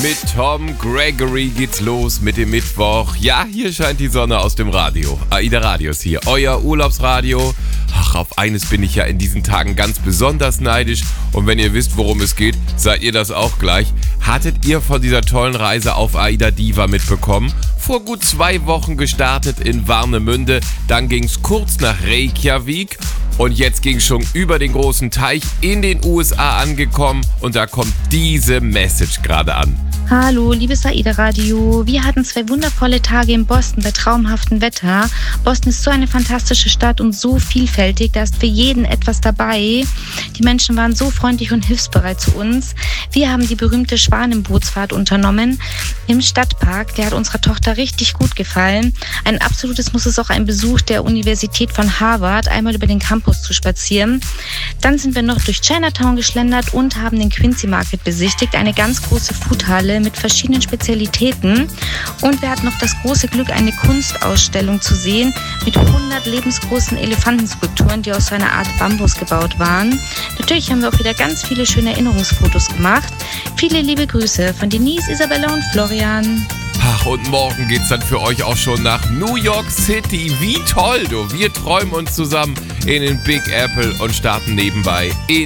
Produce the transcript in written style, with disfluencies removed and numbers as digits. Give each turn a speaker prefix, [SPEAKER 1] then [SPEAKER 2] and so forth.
[SPEAKER 1] Mit Tom Gregory geht's los mit dem Mittwoch. Ja, hier scheint die Sonne aus dem Radio. AIDA Radio ist hier, euer Urlaubsradio. Ach, auf eines bin ich ja in diesen Tagen ganz besonders neidisch. Und wenn ihr wisst, worum es geht, seid ihr das auch gleich. Hattet ihr von dieser tollen Reise auf AIDA Diva mitbekommen? Vor gut 2 Wochen gestartet in Warnemünde, dann ging's kurz nach Reykjavik und jetzt ging's schon über den großen Teich in den USA angekommen und da kommt diese Message gerade an.
[SPEAKER 2] Hallo, liebes AIDA Radio. Wir hatten 2 wundervolle Tage in Boston bei traumhaftem Wetter. Boston ist so eine fantastische Stadt und so vielfältig, da ist für jeden etwas dabei. Die Menschen waren so freundlich und hilfsbereit zu uns. Wir haben die berühmte Schwanenbootsfahrt unternommen im Stadtpark. Der hat unserer Tochter richtig gut gefallen. Ein absolutes Muss ist auch ein Besuch der Universität von Harvard, einmal über den Campus zu spazieren. Dann sind wir noch durch Chinatown geschlendert und haben den Quincy Market besichtigt, eine ganz große Foodhalle mit verschiedenen Spezialitäten. Und wir hatten noch das große Glück, eine Kunstausstellung zu sehen mit 100 lebensgroßen Elefantenskulpturen, die aus so einer Art Bambus gebaut waren. Natürlich haben wir auch wieder ganz viele schöne Erinnerungsfotos gemacht. Viele liebe Grüße von Denise, Isabella und Florian.
[SPEAKER 1] Ach, und morgen geht's dann für euch auch schon nach New York City. Wie toll, du! Wir träumen uns zusammen in den Big Apple und starten nebenbei in